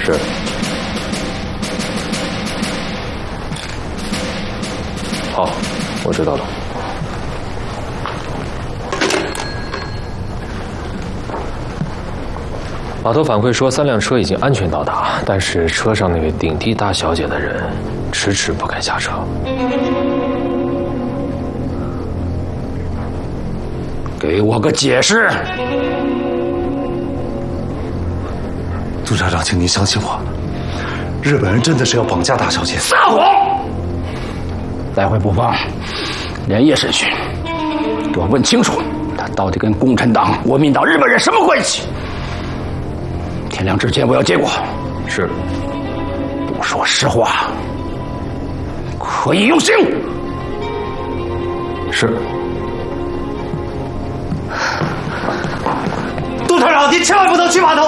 是。好，我知道了。码头反馈说，3辆车已经安全到达，但是车上那位顶替大小姐的人迟迟不肯下车。 给我个解释！ 杜厂长，请您相信我，日本人真的是要绑架大小姐。 撒谎！待会不妨连夜审讯，给我问清楚，他到底跟共产党、国民党、日本人什么关系？天亮之前我要结果。 是。 不说实话，可以用刑。 是。 杜厂长，您千万不能去码头。